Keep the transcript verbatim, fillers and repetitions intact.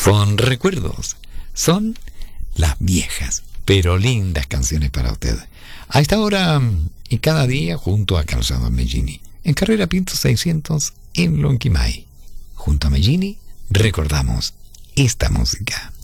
Son recuerdos, son las viejas, pero lindas canciones para usted. A esta hora y cada día junto a Calzado Mellini, en Carrera Pinto seiscientos en Lonquimay. Junto a Mellini recordamos esta música.